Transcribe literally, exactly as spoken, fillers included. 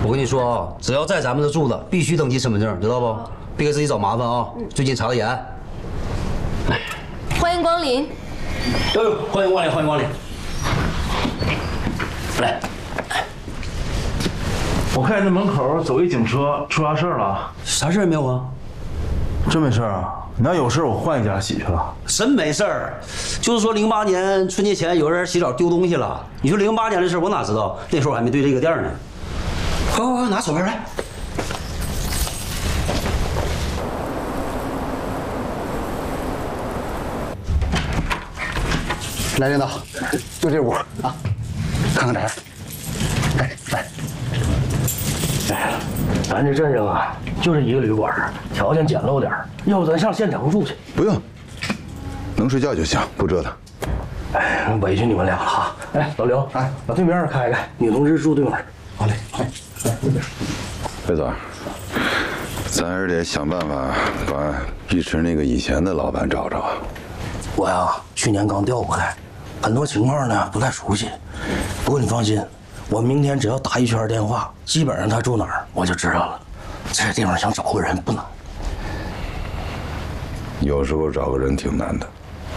我跟你说啊，只要在咱们这住的，必须登记身份证，知道不？别给自己找麻烦啊！最近查的严。 欢迎光临。 哎呦，欢迎光临，欢迎光临。来， 我看这门口走一警车，出啥事了？ 啥事儿没有啊？ 真没事啊？你要有事，我换一家洗去了。 真没事儿，就是说零八年春节前有人洗澡丢东西了。你说零八年的事我哪知道？那时候我还没对这个店呢。快快快，拿手边来。来，领导，就这屋啊，看看这儿。来来。 哎，咱这阵营啊，就这一个旅馆，条件简陋点儿，要不咱上县城住去？ 不用，能睡觉就行，不折腾。 哎，委屈你们俩了哈。哎，老刘，哎，把对面开开，女同志住对面。 好嘞，哎， 魏总，咱还是得想办法把碧池那个以前的老板找着。 我呀，去年刚调过来，很多情况呢不太熟悉。不过你放心，我明天只要打一圈电话，基本上他住哪儿我就知道了。这地方想找个人不难。 有时候找个人挺难的。